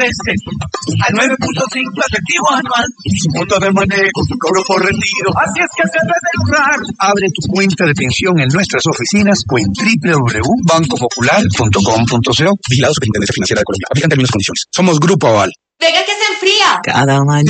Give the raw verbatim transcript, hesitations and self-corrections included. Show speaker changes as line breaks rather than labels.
Al nueve punto cinco efectivo anual. Su punto de manejo, su cobro por retiro. Así es que se debe lograr. Abre tu cuenta de pensión en nuestras oficinas o en doble u doble u doble u punto banco popular punto com punto co. Vigilado Superintendencia Financiera de Colombia. Aplican términos y condiciones. Somos Grupo Aval.
Venga que se enfría.
Cada mañana